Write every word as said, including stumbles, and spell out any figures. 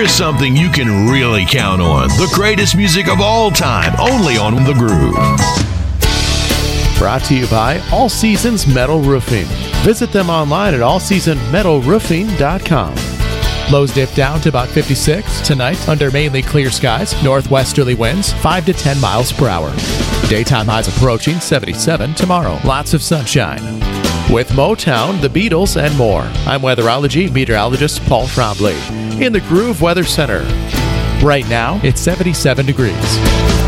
Here's something you can really count on. The greatest music of all time, only on The Groove. Brought to you by All Seasons Metal Roofing. Visit them online at all season metal roofing dot com. Lows dip down to about fifty-six tonight under mainly clear skies. Northwesterly winds five to ten miles per hour. Daytime highs approaching seventy-seven tomorrow. Lots of sunshine. With Motown, the Beatles, and more. I'm weatherology meteorologist Paul Trombley in the Groove Weather Center. Right now, it's seventy-seven degrees.